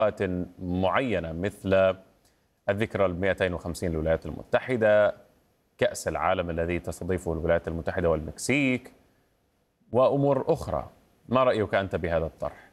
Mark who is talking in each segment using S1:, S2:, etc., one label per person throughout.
S1: معينة مثل الذكرى 250 للولايات المتحدة، كأس العالم الذي تستضيفه الولايات المتحدة والمكسيك وأمور أخرى. ما رأيك أنت بهذا الطرح؟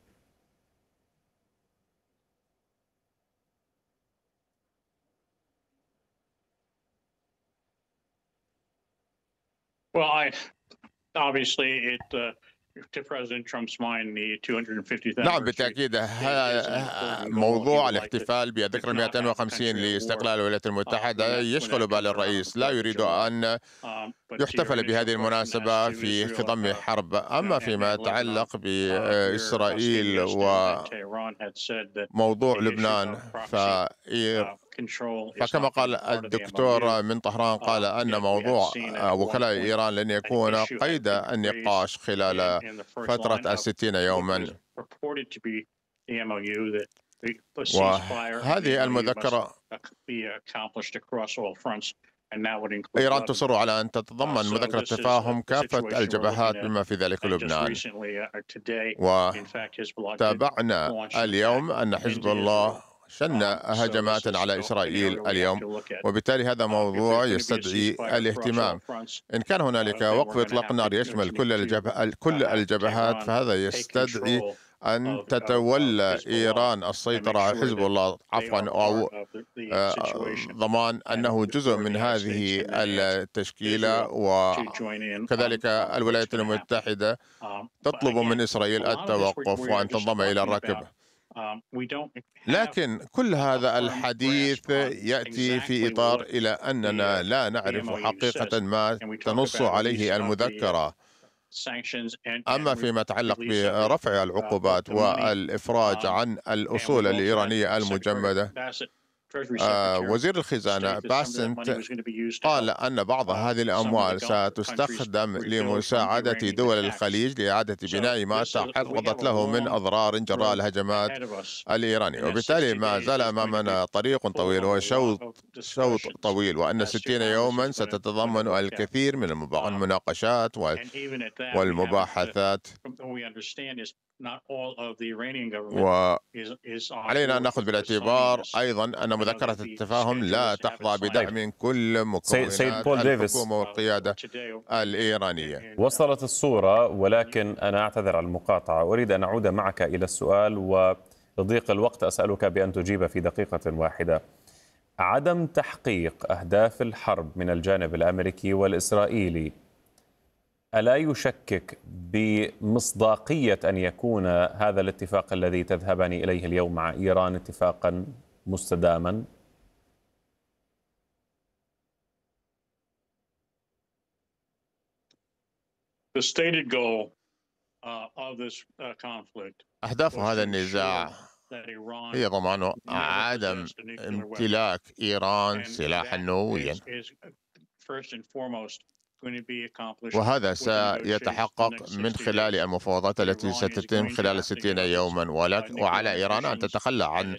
S2: Well, I obviously it to President Trump's mind, the 250th
S3: نعم
S2: anniversary
S3: بالتأكيد
S2: is an important goal. He
S3: موضوع
S2: would like to
S3: الاحتفال بذكرى
S2: not have a
S3: 250
S2: country at war
S3: لاستقلال الولايات المتحدة
S2: when
S3: يشغل
S2: that
S3: بال
S2: comes around on
S3: الرئيس،
S2: the
S3: لا
S2: 4th of
S3: يريد
S2: July.
S3: أن
S2: But to your
S3: يحتفل
S2: initial
S3: بهذه
S2: question as
S3: المناسبة
S2: to
S3: في
S2: Israel
S3: خضم حرب. أما فيما
S2: and Lebanon,
S3: يتعلق
S2: your state
S3: بإسرائيل
S2: yesterday Tehran had said that
S3: وموضوع
S2: the issue
S3: لبنان
S2: of proxy control is
S3: فكما
S2: not going
S3: قال
S2: to be part of the
S3: الدكتور
S2: MOU.
S3: من طهران، قال أن
S2: Yet we had
S3: موضوع
S2: seen at one
S3: وكلاء
S2: point
S3: إيران لن
S2: an
S3: يكون
S2: issue had
S3: قيد
S2: been raised
S3: النقاش خلال
S2: in the first
S3: فترة
S2: line of
S3: 60
S2: what
S3: يوما.
S2: was purported to be the MOU that the ceasefire and the
S3: وهذه
S2: MOU must
S3: المذكرة
S2: be accomplished across all fronts, and that would include
S3: إيران
S2: Lebanon.
S3: تصر على أن تتضمن
S2: So
S3: مذكرة
S2: this is
S3: تفاهم
S2: the
S3: كافة
S2: situation we're
S3: الجبهات
S2: looking at.
S3: بما في ذلك
S2: And just
S3: لبنان.
S2: recently, today, in fact, Hezbollah did
S3: تابعنا
S2: launch an
S3: اليوم
S2: attack
S3: أن حزب
S2: into
S3: الله
S2: Israel.
S3: شن
S2: So this
S3: هجمات
S2: is
S3: على
S2: an
S3: إسرائيل
S2: area we have
S3: اليوم،
S2: to look at.
S3: وبالتالي هذا
S2: If
S3: موضوع
S2: there's going to be a
S3: يستدعي
S2: ceasefire across all
S3: الاهتمام.
S2: fronts,
S3: إن كان هنالك
S2: then we're
S3: وقف
S2: going to
S3: إطلاق
S2: have
S3: النار يشمل كل
S2: have
S3: الجبهات،
S2: Tehran
S3: فهذا
S2: take
S3: يستدعي
S2: control
S3: أن
S2: of
S3: تتولى
S2: Hezbollah
S3: إيران
S2: and
S3: السيطرة
S2: make
S3: على
S2: sure
S3: حزب
S2: that
S3: الله
S2: they are
S3: أو
S2: part of the situation.
S3: ضمان أنه جزء
S2: For the
S3: من
S2: United States
S3: هذه
S2: and then ask
S3: التشكيلة.
S2: Israel to join in
S3: وكذلك
S2: on what's
S3: الولايات
S2: going to happen.
S3: المتحدة
S2: But
S3: تطلب من
S2: again, a
S3: إسرائيل
S2: lot of this
S3: التوقف
S2: we are
S3: وأن
S2: just
S3: تنضم إلى
S2: talking
S3: الركب.
S2: about. We don't have
S3: لكن كل
S2: a
S3: هذا
S2: firm
S3: الحديث
S2: grasp on
S3: يأتي في
S2: exactly
S3: إطار
S2: what
S3: إلى أننا
S2: the
S3: لا نعرف
S2: MOU
S3: حقيقة
S2: says.
S3: ما
S2: And we talk
S3: تنص
S2: about
S3: عليه
S2: release of the
S3: المذكرة.
S2: sanctions
S3: أما فيما يتعلق برفع العقوبات والإفراج عن الأصول الإيرانية المجمدة، وزير الخزانة باسنت قال أن بعض هذه الأموال ستستخدم لمساعدة دول الخليج لإعادة بناء ما تعرضت له من أضرار جراء الهجمات الإيرانية. وبالتالي ما زال أمامنا طريق طويل وشوط طويل، وأن 60 يوما ستتضمن الكثير من المناقشات والمباحثات. وعلينا أن نأخذ بالاعتبار أيضا أن مذكرة التفاهم لا تحظى بدعم كل مكونات الحكومة والقيادة الإيرانية.
S1: وصلت الصورة، ولكن أنا أعتذر عن المقاطعة. أريد أن أعود معك إلى السؤال، ولضيق الوقت أسألك بأن تجيب في دقيقة واحدة. عدم تحقيق أهداف الحرب من الجانب الأمريكي والإسرائيلي ألا يشكك بمصداقية أن يكون هذا الاتفاق الذي تذهبان إليه اليوم مع إيران اتفاقا مستداما؟
S3: أهداف هذا النزاع هي ضمان عدم امتلاك إيران سلاحا نوويا، وهذا سيتحقق من خلال المفاوضات التي ستتم خلال 60 يوما. وعلى إيران أن تتخلى عن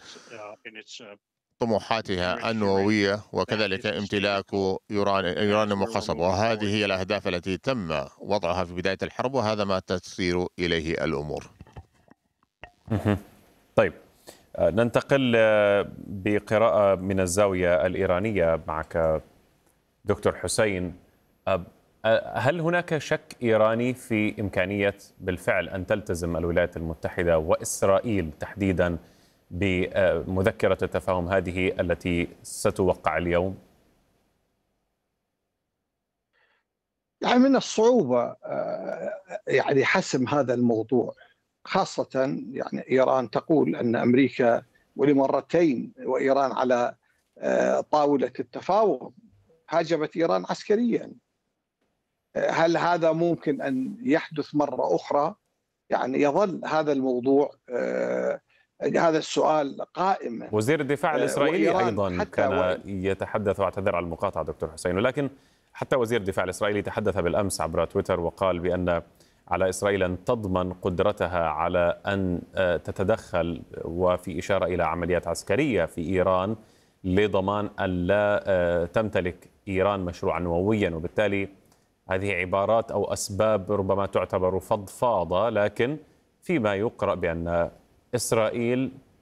S3: طموحاتها النووية وكذلك امتلاك يورانيوم مخصب، وهذه هي الأهداف التي تم وضعها في بداية الحرب، وهذا ما تسير إليه الأمور.
S1: طيب، ننتقل بقراءة من الزاوية الإيرانية معك دكتور حسين. هل هناك شك إيراني في إمكانية بالفعل أن تلتزم الولايات المتحدة وإسرائيل تحديدا بمذكرة التفاهم هذه التي ستوقع اليوم؟
S4: يعني من الصعوبة يعني حسم هذا الموضوع، خاصة يعني إيران تقول أن أمريكا ولمرتين وإيران على طاولة التفاوض هاجمت إيران عسكريا. هل هذا ممكن أن يحدث مرة أخرى؟ يعني يظل هذا الموضوع هذا السؤال قائم.
S1: وزير الدفاع الإسرائيلي أيضا كان يتحدث، واعتذر على المقاطعة دكتور حسين، ولكن حتى وزير الدفاع الإسرائيلي تحدث بالأمس عبر تويتر وقال بأن على إسرائيل أن تضمن قدرتها على أن تتدخل، وفي إشارة إلى عمليات عسكرية في إيران لضمان أن لا تمتلك إيران مشروعا نوويا. وبالتالي هذه عبارات أو أسباب ربما تعتبر فضفاضة، لكن فيما يقرأ بأن إسرائيل